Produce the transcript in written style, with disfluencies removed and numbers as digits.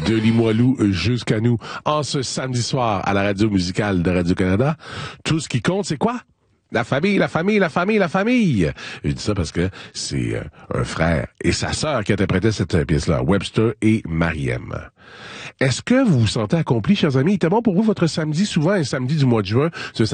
de Limoilou jusqu'à nous, en ce samedi soir à la radio musicale de Radio-Canada. Tout ce qui compte, c'est quoi? La famille, la famille, la famille, la famille. Je dis ça parce que c'est un frère et sa sœur qui interprétaient cette pièce-là, Webster et Mariem. Est-ce que vous vous sentez accompli, chers amis? Il était bon pour vous votre samedi, souvent un samedi du mois de juin, ce